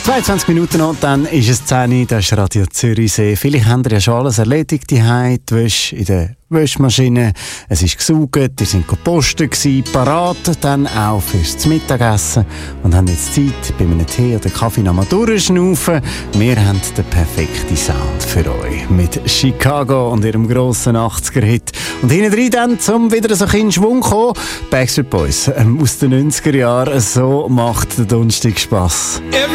22 Minuten noch, dann ist es 10 Uhr, das ist Radio Zürichsee. Vielleicht habt ihr ja schon alles erledigt, die Wäsche in der Wäschmaschine, es ist gesaugt, ihr seid posten gsi, parat, dann auch fürs Mittagessen und haben jetzt Zeit, bei einem Tee oder Kaffee noch mal durchschnaufen. Wir haben den perfekten Sound für euch mit Chicago und ihrem grossen 80er-Hit. Und hinten drin dann, um wieder so in Schwung zu kommen, Backstreet Boys aus den 90er Jahren. So macht der Donnerstag Spass.